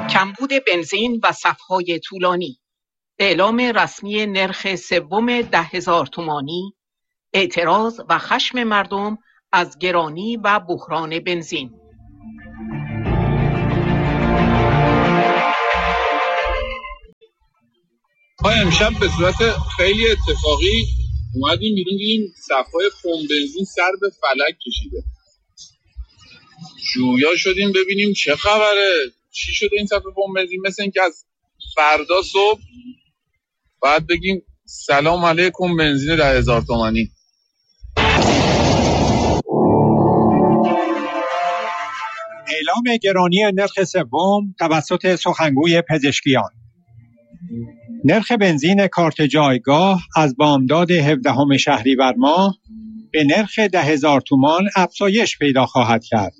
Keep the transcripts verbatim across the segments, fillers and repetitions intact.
کمبود بنزین و صف‌های طولانی، اعلام رسمی نرخ سوم ده هزار تومانی، اعتراض و خشم مردم از گرانی و بحران بنزین. ما امشب به صورت خیلی اتفاقی اومدیم بیرون، دیدیم صف‌های پمپ بنزین سر به فلک کشیده. جویا شدیم ببینیم چه خبره، چی شده این صفحه پمپ بنزین. مثل اینکه از فردا صبح باید بگیم سلام علیکم بنزین ده هزار تومانی. اعلام گرانی نرخ سوم توسط سخنگوی پزشکیان. نرخ بنزین کارت جایگاه از بامداد هفدهم شهریور ماه به نرخ ده هزار تومان افزایش پیدا خواهد کرد.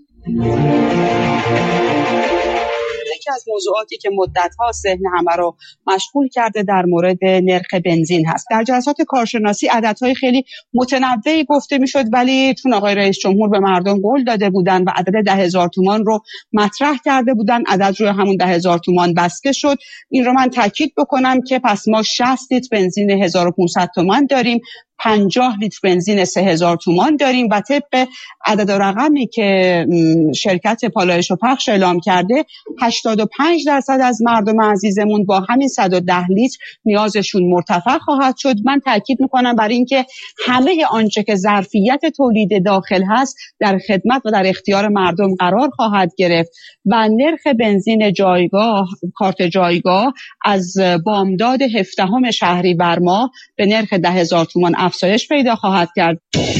یکی از موضوعاتی که مدت‌ها ذهن همه رو مشغول کرده در مورد نرخ بنزین هست. در جلسات کارشناسی عددهای خیلی متنوعی گفته میشد، ولی چون آقای رئیس جمهور به مردم قول داده بودن و عدد ده هزار تومان رو مطرح کرده بودن، عدد روی همون ده هزار تومان بسته شد. این رو من تاکید بکنم که پس ما شصت لیتر بنزین هزار و پانصد تومان داریم، پنجاه لیتر بنزین سه هزار تومان داریم و طبق عدد و رقمی که شرکت پالایش و پخش اعلام کرده هشتاد و پنج درصد از مردم عزیزمون با همین صد و ده لیتر نیازشون مرتفع خواهد شد. من تاکید میکنم بر این که همه آنچه که ظرفیت تولید داخل هست در خدمت و در اختیار مردم قرار خواهد گرفت و نرخ بنزین جایگاه کارت جایگاه از بامداد هفدهم شهریور ماه به نرخ ده هزار تومان افزایش پیدا خواهد کرد.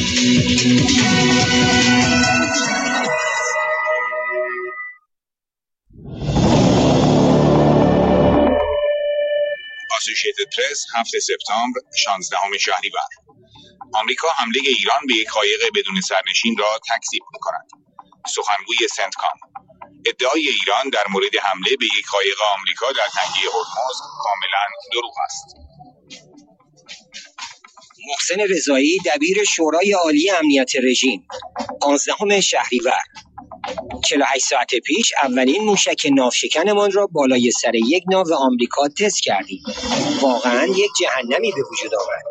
اسوشیتد پرس هفتم سپتامبر شانزدهم شهریور. آمریکا حمله ایران به یک قایق بدون سرنشین را تکذیب می‌کند. سخنگوی سنتکام: ادعای ایران در مورد حمله به یک قایق آمریکا در تنگه هرمز کاملا دروغ است. محسن رضایی دبیر شورای عالی امنیت رژیم پانزدهم شهریور: چهل و هشت ساعت پیش اولین موشک ناوشکنمان را بالای سر یک ناو آمریکا تست کردیم. واقعا یک جهنمی به وجود آمد.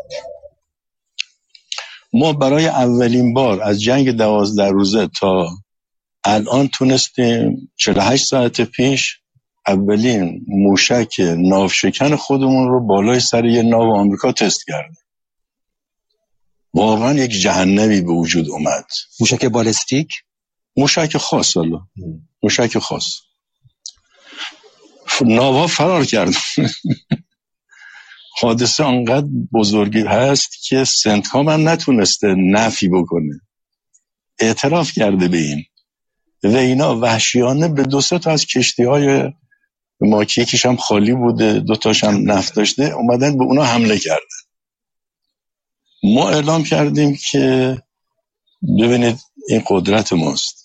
ما برای اولین بار از جنگ دوازده روزه تا الان تونستیم چهل و هشت ساعت پیش اولین موشک ناوشکن خودمون رو بالای سر یک ناو آمریکا تست کردیم. واقعا یک جهنمی به وجود اومد. موشک بالستیک؟ موشک خاص، الله موشک خاص. ناوها فرار کرد. حادثه انقدر بزرگی هست که سنتکام هم نتونسته نفی بکنه، اعتراف کرده به این و اینا وحشیانه به دو سه تا از کشتی های ما که یکیش هم خالی بوده دو تاش هم نفت داشته اومدن به اونا حمله کردن. ما اعلام کردیم که ببینید این قدرت ماست،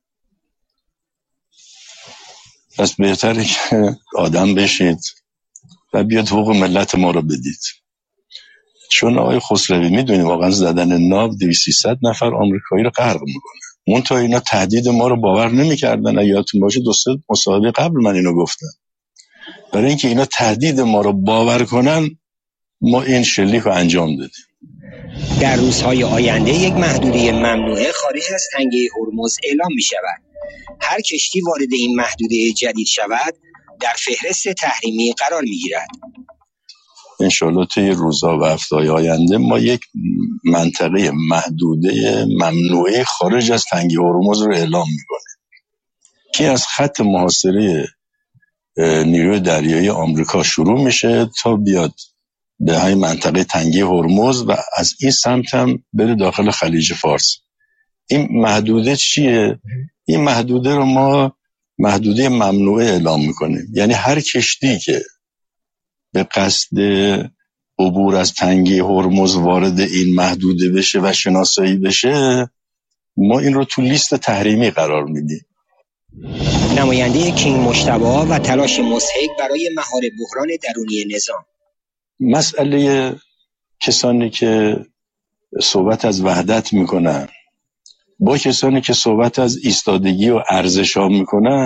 پس بهتره که آدم بشید و بیاد حقوق ملت ما رو بدید. چون آقای خسروی میدونی واقعا زدن ناو دویست سیصد نفر آمریکایی رو غرق میکنه. اون تا اینا تهدید ما رو باور نمیکردن. یادتون باشه دو سه مصاحبه قبل من اینو گفتم. برای اینکه اینا تهدید ما رو باور کنن ما این شلیک رو انجام دادیم. در روزهای آینده یک محدوده ممنوعه خارج از تنگه هرمز اعلام می شود. هر کشتی وارد این محدوده جدید شود در فهرست تحریمی قرار می گیرد. انشالله طی روزها و هفته‌های آینده ما یک منطقه محدوده ممنوعه خارج از تنگه هرمز رو اعلام می کنیم که از خط محاصره نیروی دریایی آمریکا شروع میشه تا بیاد به همین منطقه تنگه هرمز و از این سمت هم بره داخل خلیج فارس. این محدوده چیه؟ این محدوده رو ما محدوده ممنوعه اعلام میکنیم. یعنی هر کشتی که به قصد عبور از تنگه هرمز وارد این محدوده بشه و شناسایی بشه ما این رو تو لیست تحریمی قرار میدیم. نماینده کینگ مجتبی و تلاش مضحک برای مهار بحران درونی نظام. مسئله کسانی که صحبت از وحدت میکنن با کسانی که صحبت از ایستادگی و ارزش ها میکنن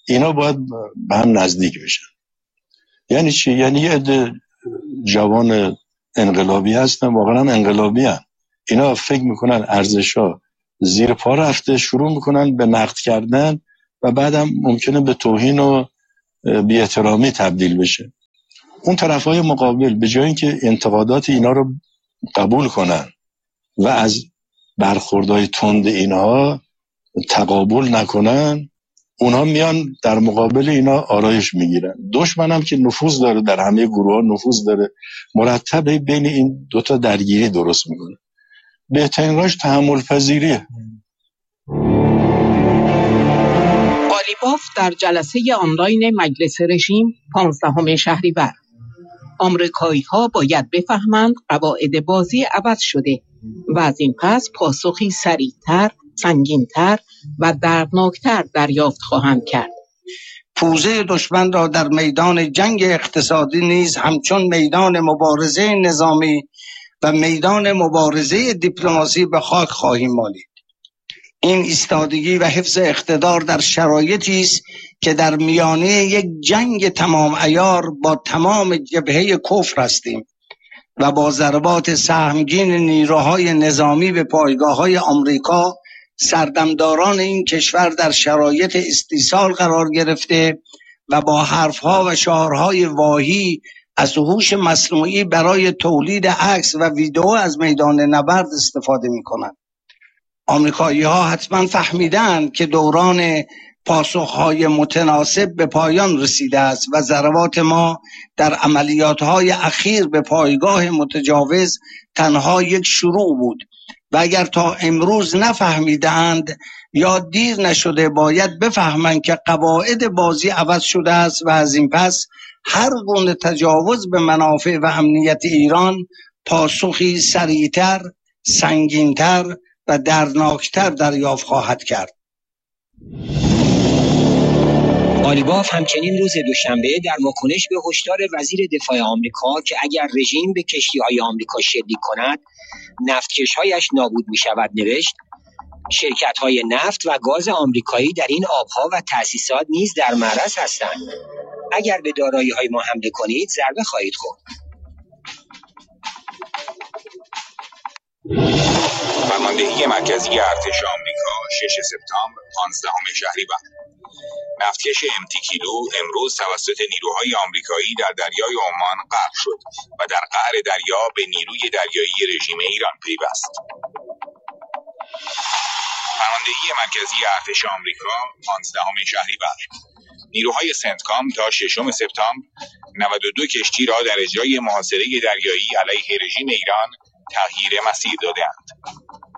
اینا باید به هم نزدیک بشن. یعنی چی؟ یعنی یه عده جوان انقلابی هستن، واقعا هم انقلابی هستن. اینا فکر میکنن ارزش‌ها زیر پا رفته، شروع میکنن به نقد کردن و بعدم ممکنه به توهین و بی‌احترامی تبدیل بشه. اون طرفای مقابل به جای اینکه انتقادات اینا رو قبول کنن و از برخوردهای تند اینها تقابل نکنن، اونها میان در مقابل اینا آرایش میگیرن. دشمنم که نفوذ داره، در همه گروه ها نفوذ داره، مرتب بین این دوتا درگیری درست میکنه. بهترین راهش تحمل پذیریه. قالیباف در جلسه آنلاین مجلس رژیم پانزدهم شهریور: آمریکایی‌ها باید بفهمند قواعد بازی عوض شده و از این پس پاسخی سریعتر، سنگینتر و دردناکتر دریافت خواهند کرد. پوزه دشمن را در میدان جنگ اقتصادی نیز همچون میدان مبارزه نظامی و میدان مبارزه دیپلماسی به خاک خواهیم مالید. این ایستادگی و حفظ اقتدار در شرایطی است که در میانه یک جنگ تمام عیار با تمام جبهه کفر هستیم و با ضربات سهمگین نیروهای نظامی به پایگاه‌های آمریکا سردمداران این کشور در شرایط استیصال قرار گرفته و با حرفها و شعارهای واهی از هوش مصنوعی برای تولید عکس و ویدئو از میدان نبرد استفاده می‌کنند. آمریکایی‌ها حتما فهمیدند که دوران پاسخهای متناسب به پایان رسیده است و ضربات ما در عملیاتهای اخیر به پایگاه متجاوز تنها یک شروع بود و اگر تا امروز نفهمیدند یا دیر نشده باید بفهمند که قواعد بازی عوض شده است و از این پس هر گونه تجاوز به منافع و امنیت ایران پاسخی سریعتر، سنگینتر و دردناکتر دریافت خواهد کرد. قالیباف همچنین روز دوشنبه در واکنش به هشدار وزیر دفاع آمریکا که اگر رژیم به کشتی‌های آمریکا شلیک کند نفتکش‌هایش نابود می‌شود نوشت: شرکت‌های نفت و گاز آمریکایی در این آب‌ها و تأسیسات نیز در معرض هستند. اگر به دارایی‌های ما حمله کنید ضربه خواهید خورد. فرماندهی مرکزی ارتش آمریکا ششم سپتامبر پانزدهم شهریور: نفتکش امتی کیلو امروز توسط نیروهای آمریکایی در دریای عمان غرق شد و در قعر دریا به نیروی دریایی رژیم ایران پیوست. فرماندهی مرکزی ارتش آمریکا پانزدهم شهریور: نیروهای سنتکام تا ششم سپتامبر نود و دو کشتی را در اجرای محاصره دریایی علیه رژیم ایران تغییر مسیر داده‌اند.